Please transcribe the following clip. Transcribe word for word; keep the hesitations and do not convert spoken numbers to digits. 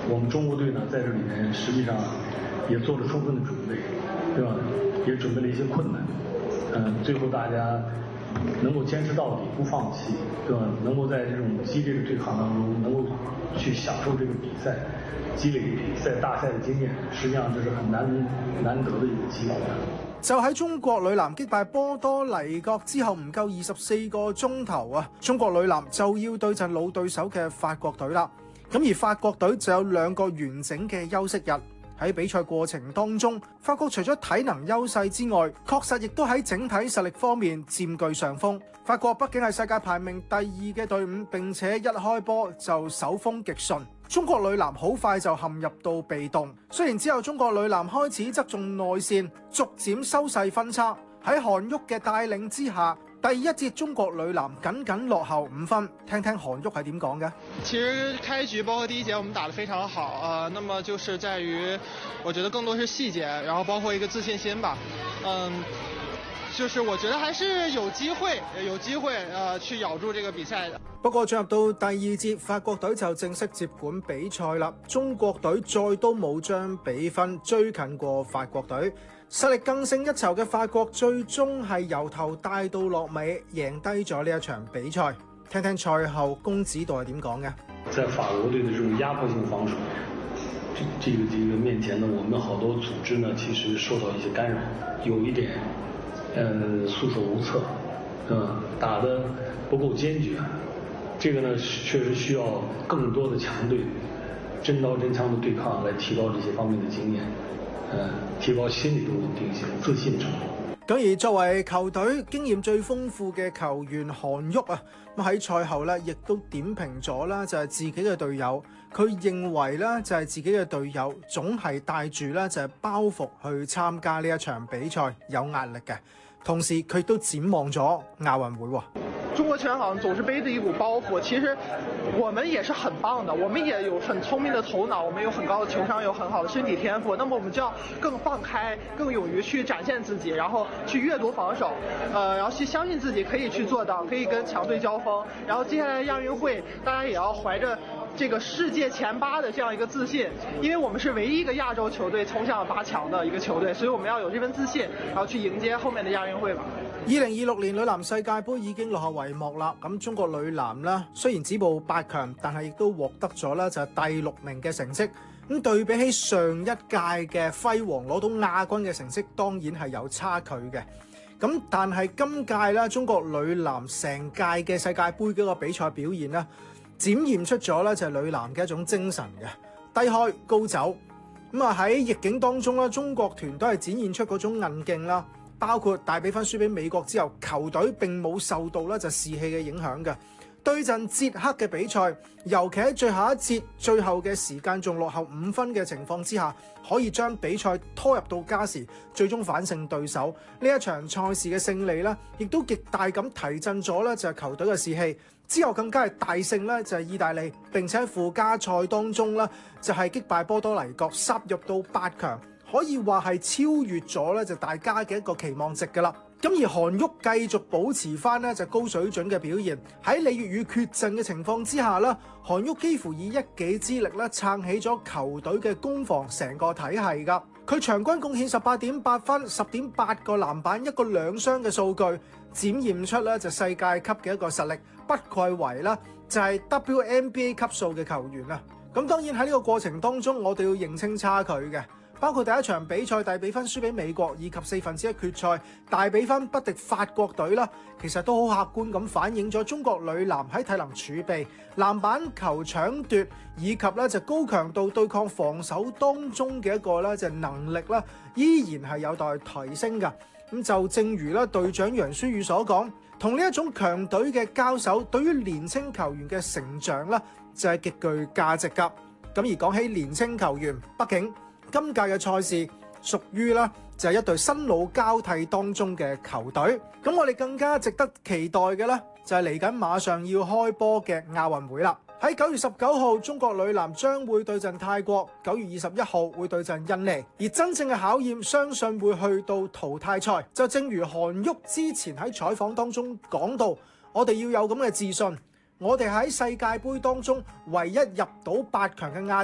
我們中國隊呢，在這裡面實際上也做了充分的準備，對吧？也準備了一些困難，嗯，最後大家能夠堅持到底，不放棄，對吧？能夠在這種激烈的對抗當中，能夠去享受這個比賽，積累比賽大賽的經驗，實際上這是很難難得的一個機會。 就喺中國女籃擊敗波多黎各之後唔夠二十四個鐘頭啊，中國女籃就要對陣老對手嘅法國隊啦。咁而法國隊就有兩個完整嘅休息日。喺比賽過程當中，法國除咗體能優勢之外，確實亦都喺整體實力方面佔據上風。法國畢竟係世界排名第二嘅隊伍，並且一開波就手風極順。中國女籃好快就陷入到被動，雖然之後中國女籃開始側重內線，逐漸收細分差。喺韓旭嘅帶領之下，第一節中國女籃僅僅落後五分。聽聽韓旭係點講嘅。 其實開局包括第一節我們打得非常好啊、呃，那麼就是在於，我覺得更多是細節，然後包括一個自信心吧，嗯，就是我覺得還是有機會，有機會呃去咬住這個比賽的。 不過進入到第二節，法國隊就正式接管比賽啦。中國隊再都冇將比分追近過法國隊，實力更勝一籌嘅法國最終係由頭帶到落尾，贏低咗呢一場比賽。聽聽賽後公子度係點講嘅。 在法國隊的這種壓迫性防守，這這個這個面前呢，我們好多組織呢，其實受到一些干擾，有一點，呃，束手無策，嗯，打得不夠堅決。這個呢，確實需要更多的強隊，真刀真槍的對抗，來提高這些方面的經驗，呃，提高心理的穩定性、自信程度。 咁而作為球隊經驗最豐富嘅球員韓旭啊，咁喺賽後咧，亦都點評咗啦，就係自己嘅隊友。佢認為咧，就係自己嘅隊友總係帶住咧就係包袱去參加呢一場比賽，有壓力嘅。同時佢都展望咗亞運會喎。 中國拳好像總是背着一股包袱，其實我們也是很棒的，我們也有很聰明的頭腦，我們有很高的情商，有很好的身體天賦。那麼我們就要更放開，更勇於去展現自己，然後去閱讀防守，呃，然後去相信自己可以去做到，可以跟強隊交鋒。然後接下來亞運會，大家也要懷着這個世界前八的這樣一個自信，因為我們是唯一一個亞洲球隊衝向八強的一個球隊，所以我們要有這份自信，然後去迎接後面的亞運會吧。 二零二六年女籃世界盃已經落下帷幕啦，咁中國女籃啦，雖然止步八強，但係亦都獲得咗啦就係第六名嘅成績。咁對比起上一屆嘅輝煌攞到亞軍嘅成績，當然係有差距嘅。咁但係今屆啦，中國女籃成屆嘅世界盃嗰個比賽表現啦，展現出咗咧就係女籃嘅一種精神嘅，低開高走。咁啊喺逆境當中咧，中國團都係展現出嗰種韌勁啦。包括大比分輸俾美國之後，球隊並冇受到咧就士氣嘅影響嘅。對陣捷克嘅比賽，尤其喺最後一節最後嘅時間仲落後五分嘅情況之下，可以將比賽拖入到加時，最終反勝對手。呢一場賽事嘅勝利咧，亦都極大咁提振咗咧就係球隊嘅士氣。之後更加係大勝咧就係意大利，並且喺附加賽當中咧就係擊敗波多黎各，殺入到八強。可以話係超越咗咧，就大家嘅一個期望值㗎啦。咁而韓旭繼續保持翻咧就高水準嘅表現，喺李月宇缺陣嘅情況之下啦，韓旭幾乎以一己之力咧撐起咗球隊嘅攻防成個體系㗎。佢場均貢獻十八點八分、十點八個籃板、一個兩雙嘅數據，展現出咧就世界級嘅一個實力，不愧為啦就係 W N B A 級數嘅球員啊。咁當然喺呢個過程當中，我哋要認清差距嘅。包括第一場比賽大比分輸俾美國，以及四分之一決賽大比分不敵法國隊啦，其實都好客觀咁反映咗中國女籃喺體能儲備、籃板球搶奪以及咧就高強度對抗防守當中嘅一個咧就能力啦，依然係有待提升㗎。咁就正如咧隊長楊舒宇所講，同呢一種強隊嘅交手，對於年輕球員嘅成長咧就係極具價值㗎。咁而講起年輕球員，畢竟今屆嘅賽事屬於啦，就係一隊新老交替當中嘅球隊。咁我哋更加值得期待嘅咧，就係嚟緊馬上要開波嘅亞運會啦。喺九月十九號，中國女籃將會對陣泰國；九月二十一號會對陣印尼。而真正嘅考驗，相信會去到淘汰賽。就正如韓旭之前喺採訪當中講到，我哋要有咁嘅自信。我哋喺世界盃當中唯一入到八強嘅亞